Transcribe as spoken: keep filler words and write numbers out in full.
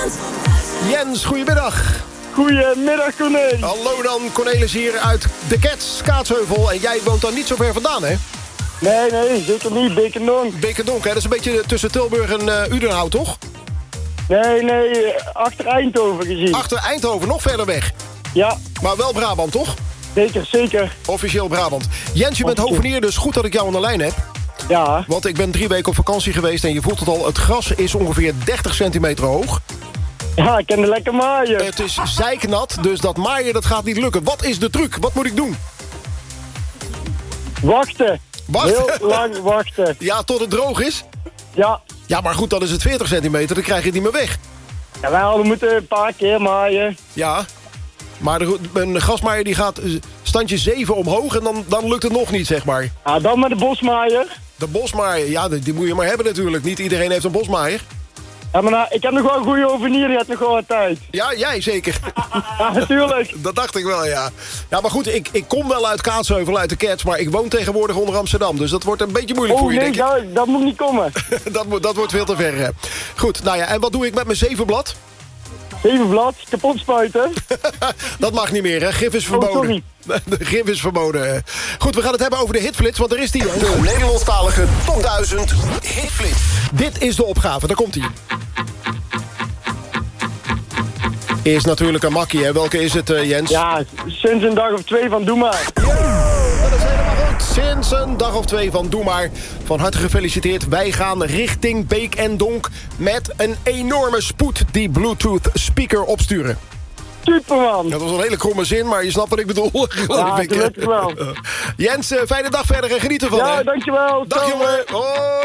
Jens, goedemiddag. Goedemiddag, Cornelis. Hallo dan, Cornelis hier uit de Cats, Kaatsheuvel. En jij woont dan niet zo ver vandaan, hè? Nee, nee, zeker niet. Bekendonk. Bekendonk, hè? Dat is een beetje tussen Tilburg en uh, Udenhout, toch? Nee, nee, achter Eindhoven gezien. Achter Eindhoven, nog verder weg. Ja. Maar wel Brabant, toch? Zeker, zeker. Officieel Brabant. Jens, je bent hovenier, dus goed dat ik jou aan de lijn heb. Ja. Want ik ben drie weken op vakantie geweest en je voelt het al. Het gras is ongeveer dertig centimeter hoog. Ja, ik kan er lekker maaien. Het is zeiknat, dus dat maaien dat gaat niet lukken. Wat is de truc? Wat moet ik doen? Wachten. Wachten? Heel lang wachten. Ja, tot het droog is? Ja. Ja, maar goed, dan is het veertig centimeter, dan krijg je het niet meer weg. Jawel, we moeten een paar keer maaien. Ja, maar de, een grasmaaier die gaat standje zeven omhoog en dan, dan lukt het nog niet, zeg maar. Ja, dan met de bosmaaier. De bosmaaier, ja, die, die moet je maar hebben natuurlijk. Niet iedereen heeft een bosmaaier. Ja, maar nou, ik heb nog wel een goede hovenier, die heeft nog wel wat tijd. Ja, jij zeker. Ja, natuurlijk. Dat dacht ik wel, ja. Ja, maar goed, ik, ik kom wel uit Kaatsheuvel, uit de Cats, maar ik woon tegenwoordig onder Amsterdam. Dus dat wordt een beetje moeilijk oh, voor je, nee, denk ik. dat, dat moet niet komen. dat, moet, dat wordt veel te ver. Hè. Goed, nou ja, en wat doe ik met mijn zevenblad? Zevenblad, kapot spuiten. Dat mag niet meer, hè? Gif is verboden. Oh, sorry. De gif is verboden. Goed, we gaan het hebben over de hitflits, want er is die. De Nederlandstalige top duizend hitflits. Dit is de opgave, daar komt hij. Is natuurlijk een makkie, hè? Welke is het, uh, Jens? Ja, sinds een dag of twee van Doe Maar. Ja, dat is helemaal goed. Sinds een dag of twee van Doe Maar. Van harte gefeliciteerd. Wij gaan richting Beek en Donk met een enorme spoed die Bluetooth speaker opsturen. Superman. Dat was een hele kromme zin, maar je snapt wat ik bedoel. Ja, gelukkig wel. Jens, uh, fijne dag verder en geniet ervan. Ja, hè? dankjewel. Dag Ciao. jongen. Hoi.